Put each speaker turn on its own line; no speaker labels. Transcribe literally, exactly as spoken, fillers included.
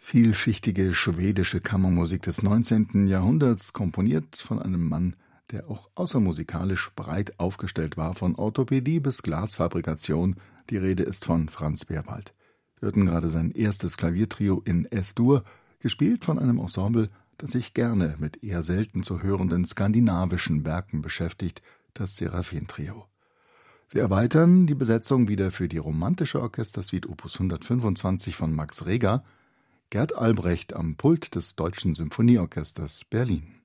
Vielschichtige schwedische Kammermusik des neunzehnten Jahrhunderts, komponiert von einem Mann, der auch außermusikalisch breit aufgestellt war, von Orthopädie bis Glasfabrikation. Die Rede ist von Franz Berwald. Wir hörten gerade sein erstes Klaviertrio in Es-Dur, gespielt von einem Ensemble, das sich gerne mit eher selten zu hörenden skandinavischen Werken beschäftigt, das Seraphin-Trio. Wir erweitern die Besetzung wieder für die romantische Orchestersuite Opus hundertfünfundzwanzig von Max Reger, Gerd Albrecht am Pult des Deutschen Symphonieorchesters Berlin.